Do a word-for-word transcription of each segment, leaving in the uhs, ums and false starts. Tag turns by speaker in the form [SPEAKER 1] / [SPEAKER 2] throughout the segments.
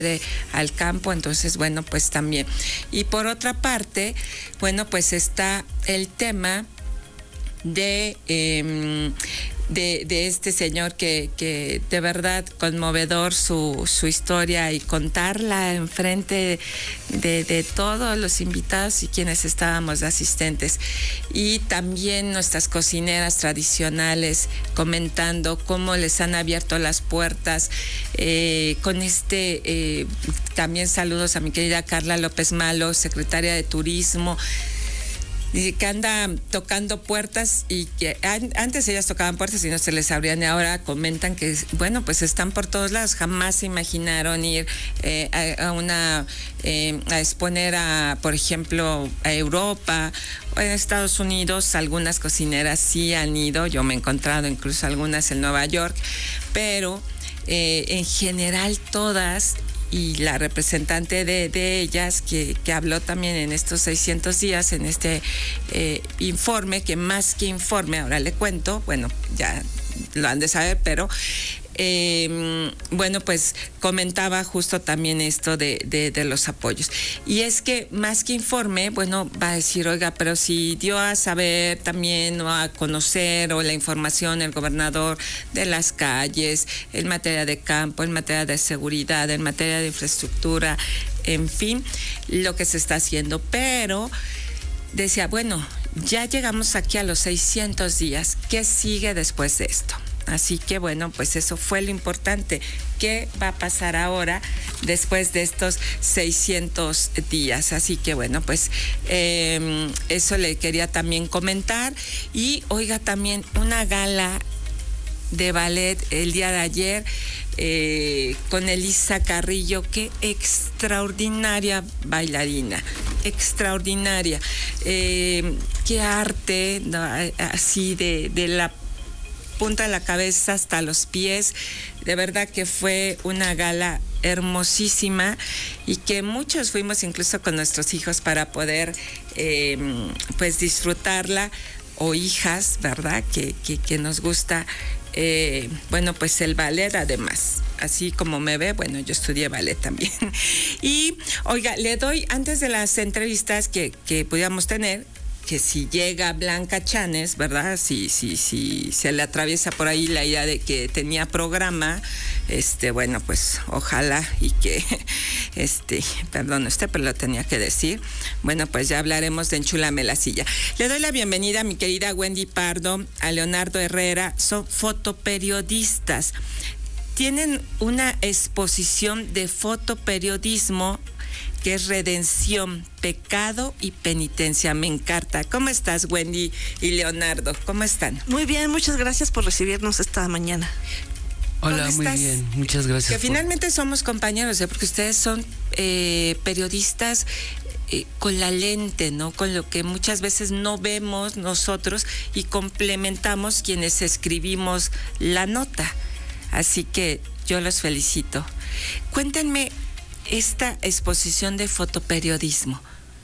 [SPEAKER 1] De, al campo, entonces bueno, pues también. Y por otra parte, bueno, pues está el tema de eh, de, de este señor que, que de verdad conmovedor su, su historia, y contarla enfrente de, de todos los invitados y quienes estábamos asistentes, y también nuestras cocineras tradicionales comentando cómo les han abierto las puertas eh, con este eh, también saludos a mi querida Carla López Malo, secretaria de Turismo, que anda tocando puertas, y que antes ellas tocaban puertas y no se les abrían, y ahora comentan que, bueno, pues están por todos lados. Jamás se imaginaron ir eh, a, a una eh, a exponer a, por ejemplo, a Europa o a Estados Unidos. Algunas cocineras sí han ido, yo me he encontrado incluso algunas en Nueva York, pero eh, en general todas. Y la representante de, de ellas, que, que habló también en estos seiscientos días, en este eh, informe, que más que informe, ahora le cuento, bueno, ya lo han de saber, pero eh, bueno, pues comentaba justo también esto de, de, de los apoyos. Y es que más que informe, bueno, va a decir, oiga, pero si dio a saber también o a conocer o la información el gobernador de las calles, en materia de campo, en materia de seguridad, en materia de infraestructura, en fin, lo que se está haciendo. Pero decía, bueno, ya llegamos aquí a los seiscientos días, ¿qué sigue después de esto? Así que bueno, pues eso fue lo importante. ¿Qué va a pasar ahora después de estos seiscientos días? Así que bueno, pues eh, eso le quería también comentar. Y oiga, también una gala de ballet el día de ayer eh, con Elisa Carrillo. Qué extraordinaria bailarina, extraordinaria. Eh, qué arte, ¿no? Así de, de la punta de la cabeza hasta los pies. De verdad que fue una gala hermosísima, y que muchos fuimos incluso con nuestros hijos para poder eh, pues disfrutarla, o hijas, ¿verdad? Que, que, que nos gusta eh, bueno, pues el ballet además. Así como me ve, bueno, yo estudié ballet también. Y oiga, le doy, antes de las entrevistas que, que pudiéramos tener, que si llega Blanca Chanes, ¿verdad? Si, si, si se le atraviesa por ahí la idea de que tenía programa, este, bueno, pues ojalá y que, este, perdón usted, pero lo tenía que decir. Bueno, pues ya hablaremos de Enchúlame la silla. Le doy la bienvenida a mi querida Wendy Pardo, a Leonardo Herrera, son fotoperiodistas. Tienen una exposición de fotoperiodismo que es Redención, Pecado y Penitencia. Me encanta. ¿Cómo estás, Wendy y Leonardo? ¿Cómo están?
[SPEAKER 2] Muy bien, muchas gracias por recibirnos esta mañana.
[SPEAKER 3] Hola, muy bien, muchas gracias.
[SPEAKER 1] Que por... finalmente somos compañeros, ¿eh? Porque ustedes son eh, periodistas eh, con la lente, ¿no? Con lo que muchas veces no vemos nosotros, y complementamos quienes escribimos la nota. Así que yo los felicito. Cuéntenme esta exposición de fotoperiodismo.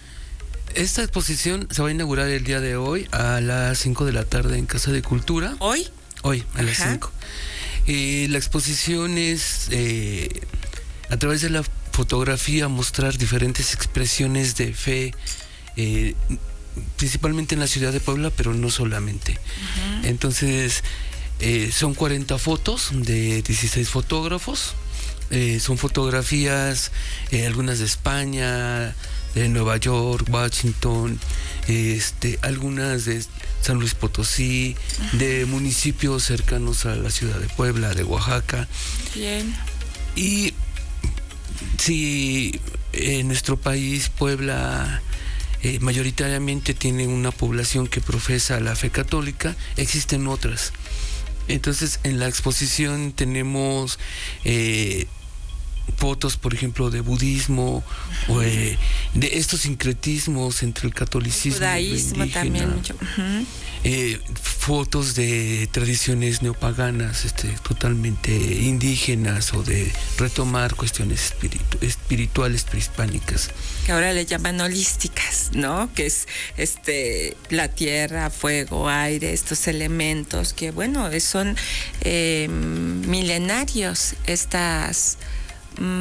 [SPEAKER 3] Esta exposición se va a inaugurar el día de hoy a las cinco de la tarde en Casa de Cultura.
[SPEAKER 1] ¿Hoy?
[SPEAKER 3] Hoy, a las cinco. Eh, la exposición es eh, a través de la fotografía mostrar diferentes expresiones de fe, eh, principalmente en la ciudad de Puebla, pero no solamente. Uh-huh. Entonces, eh, son cuarenta fotos de dieciséis fotógrafos. Eh, son fotografías, eh, algunas de España, de Nueva York, Washington, este, algunas de San Luis Potosí, uh-huh. de municipios cercanos a la ciudad de Puebla, de Oaxaca.
[SPEAKER 1] Bien.
[SPEAKER 3] Y si en nuestro país, Puebla, eh, mayoritariamente tiene una población que profesa la fe católica, existen otras. Entonces, en la exposición tenemos eh, fotos, por ejemplo, de budismo, uh-huh. o eh, de estos sincretismos entre el catolicismo, el
[SPEAKER 1] judaísmo,
[SPEAKER 3] indígena,
[SPEAKER 1] también mucho. Uh-huh.
[SPEAKER 3] eh, fotos de tradiciones neopaganas, este, totalmente indígenas, o de retomar cuestiones espiritu- espirituales prehispánicas.
[SPEAKER 1] Que ahora le llaman holísticas, ¿no? Que es este la tierra, fuego, aire, estos elementos que, bueno, son eh, milenarios, estas